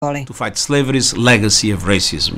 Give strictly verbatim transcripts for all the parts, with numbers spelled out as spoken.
to fight slavery's legacy of racism.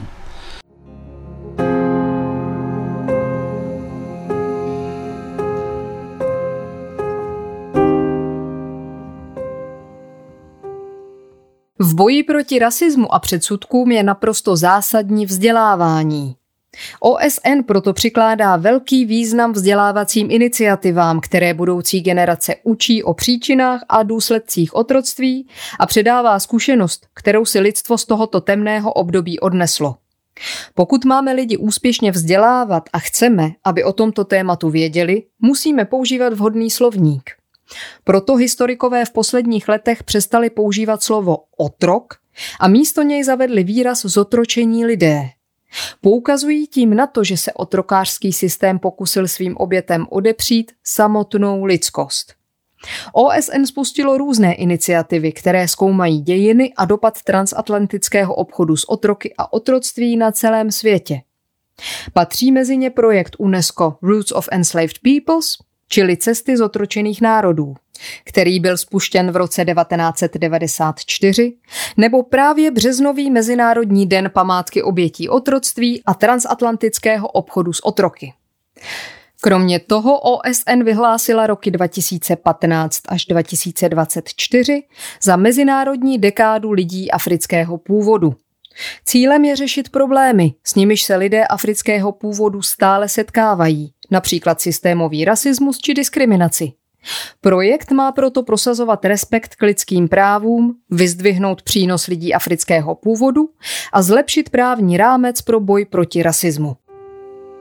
V boji proti rasismu a předsudkům je naprosto zásadní vzdělávání. O S N proto přikládá velký význam vzdělávacím iniciativám, které budoucí generace učí o příčinách a důsledcích otroctví a předává zkušenost, kterou si lidstvo z tohoto temného období odneslo. Pokud máme lidi úspěšně vzdělávat a chceme, aby o tomto tématu věděli, musíme používat vhodný slovník. Proto historikové v posledních letech přestali používat slovo otrok a místo něj zavedli výraz zotročení lidé. Poukazují tím na to, že se otrokářský systém pokusil svým obětem odepřít samotnou lidskost. O S N spustilo různé iniciativy, které zkoumají dějiny a dopad transatlantického obchodu s otroky a otroctví na celém světě. Patří mezi ně projekt UNESCO Roots of Enslaved Peoples, čili Cesty zotročených národů, který byl spuštěn v roce devatenáct set devadesát čtyři, nebo právě březnový Mezinárodní den památky obětí otroctví a transatlantického obchodu s otroky. Kromě toho O S N vyhlásila roky dva tisíce patnáct až dva tisíce dvacet čtyři za Mezinárodní dekádu lidí afrického původu. Cílem je řešit problémy, s nimiž se lidé afrického původu stále setkávají, například systémový rasismus či diskriminaci. Projekt má proto prosazovat respekt k lidským právům, vyzdvihnout přínos lidí afrického původu a zlepšit právní rámec pro boj proti rasismu.